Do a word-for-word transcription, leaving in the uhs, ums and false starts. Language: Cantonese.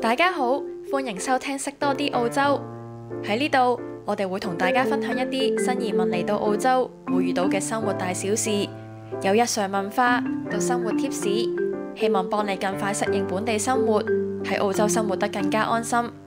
大家好，歡迎收聽識多啲澳洲。喺呢度，我哋會同大家分享一啲新移民嚟到澳洲會遇到嘅生活大小事，由日常文化到生活貼士，希望幫你更快適應本地生活，喺澳洲生活得更加安心。